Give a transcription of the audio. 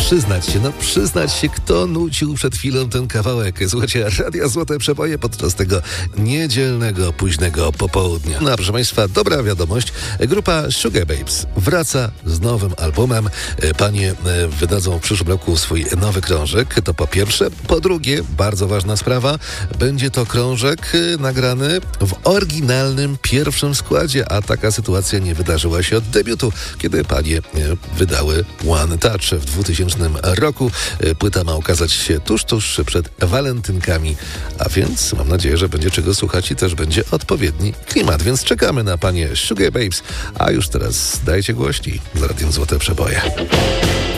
przyznać się, kto nucił przed chwilą ten kawałek. Słuchajcie, Radia Złote Przeboje podczas tego niedzielnego, późnego popołudnia. No, proszę Państwa, dobra wiadomość. Grupa Sugababes wraca z nowym albumem. Panie wydadzą w przyszłym roku swój nowy krążek. To po pierwsze. Po drugie, bardzo ważna sprawa, będzie to krążek nagrany w oryginalnym pierwszym składzie, a taka sytuacja nie wydarzyła się od debiutu, kiedy panie wydały One Touch w 2000 roku. Płyta ma ukazać się tuż przed walentynkami, a więc mam nadzieję, że będzie czego słuchać i też będzie odpowiedni klimat, więc czekamy na panie Sugababes, a już teraz dajcie głośniej z Radiem Złote Przeboje.